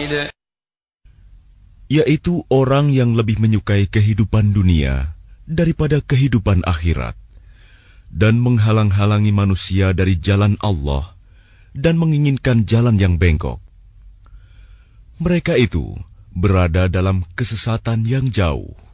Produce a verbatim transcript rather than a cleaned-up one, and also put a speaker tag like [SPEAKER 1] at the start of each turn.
[SPEAKER 1] yaitu orang yang lebih menyukai kehidupan dunia daripada kehidupan akhirat, dan menghalang-halangi manusia dari jalan Allah dan menginginkan jalan yang bengkok. Mereka itu berada dalam kesesatan yang jauh.